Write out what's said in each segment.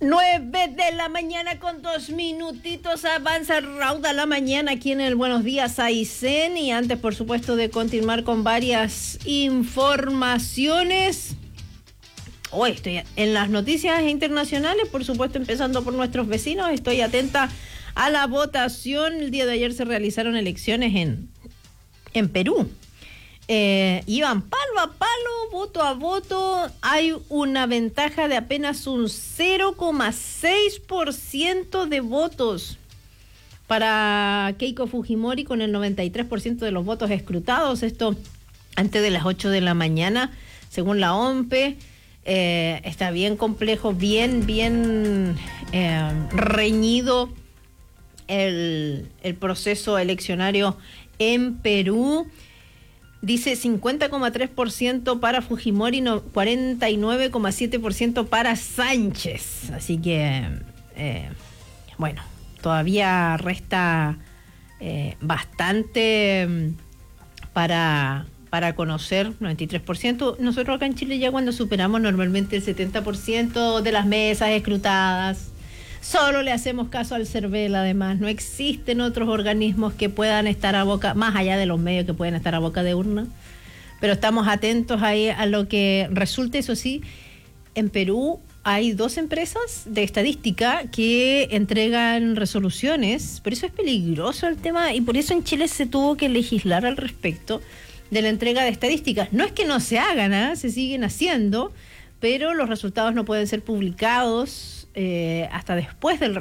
9 de la mañana con 2 minutitos, avanza Rauda la mañana aquí en el Buenos Días Aysén. Y antes, por supuesto, de continuar con varias informaciones, hoy estoy en las noticias internacionales, por supuesto, empezando por nuestros vecinos. Estoy atenta a la votación. El día de ayer se realizaron elecciones en Perú. Iban palo a palo, voto a voto. Hay una ventaja de apenas un 0,6% de votos para Keiko Fujimori, con el 93% de los votos escrutados. Esto antes de las 8 de la mañana, según la OMPE. Está bien complejo, bien reñido el proceso eleccionario en Perú. Dice 50,3% para Fujimori, 49,7% para Sánchez. Así que, bueno, todavía resta bastante para conocer. 93%. Nosotros acá en Chile, ya cuando superamos normalmente el 70% de las mesas escrutadas, solo le hacemos caso al CERVEL. Además, no existen otros organismos que puedan estar a boca, más allá de los medios que pueden estar a boca de urna. Pero estamos atentos ahí a lo que resulte. Eso sí, en Perú hay 2 empresas de estadística que entregan resoluciones. Por eso es peligroso el tema, y por eso en Chile se tuvo que legislar al respecto de la entrega de estadísticas. No es que no se hagan, se siguen haciendo, pero los resultados no pueden ser publicados hasta después de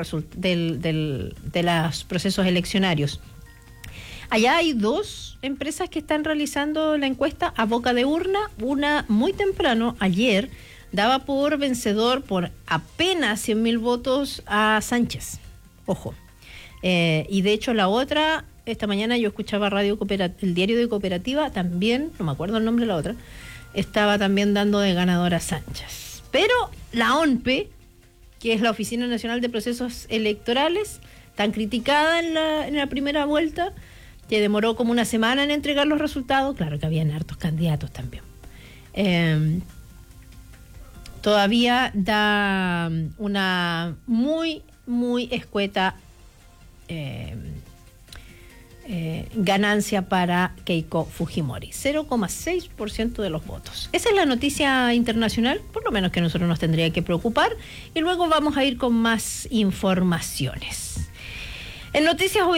los procesos eleccionarios. Allá hay 2 empresas que están realizando la encuesta a boca de urna. Una muy temprano, ayer, daba por vencedor por apenas 100.000 votos a Sánchez. Ojo. Y de hecho la otra, esta mañana yo escuchaba el diario de Cooperativa, también, no me acuerdo el nombre de la otra, estaba también dando de ganador a Sánchez. Pero la ONPE, que es la Oficina Nacional de Procesos Electorales, tan criticada en la primera vuelta, que demoró como una semana en entregar los resultados. Claro que habían hartos candidatos también. Todavía da una muy escueta ganancia para Keiko Fujimori, 0,6% de los votos. Esa es la noticia internacional, por lo menos que a nosotros nos tendría que preocupar, y luego vamos a ir con más informaciones. En noticias